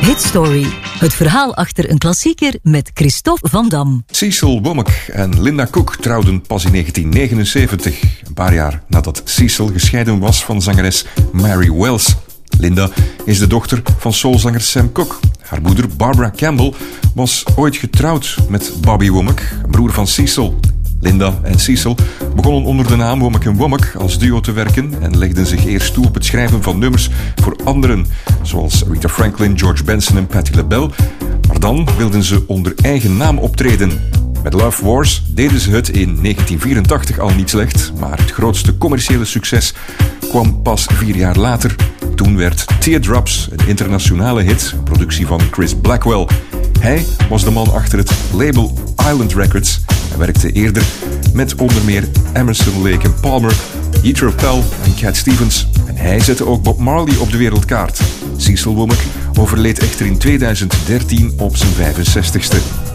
Hit Story. Het verhaal achter een klassieker met Christophe Van Dam. Cecil Womack en Linda Cook trouwden pas in 1979. Een paar jaar nadat Cecil gescheiden was van zangeres Mary Wells. Linda is de dochter van soulzanger Sam Cooke. Haar moeder Barbara Campbell was ooit getrouwd met Bobby Womack, een broer van Cecil. Linda en Cecil begonnen onder de naam Womack & Womack als duo te werken en legden zich eerst toe op het schrijven van nummers voor anderen, zoals Rita Franklin, George Benson en Patti LaBelle. Maar dan wilden ze onder eigen naam optreden. Met Love Wars deden ze het in 1984 al niet slecht, maar het grootste commerciële succes kwam pas 4 jaar later. Toen werd Teardrops een internationale hit, een productie van Chris Blackwell. Hij was de man achter het label Island Records en werkte eerder met onder meer Emerson, Lake & Palmer, Jethro Tull en Cat Stevens. En hij zette ook Bob Marley op de wereldkaart. Cecil Womack overleed echter in 2013 op zijn 65ste.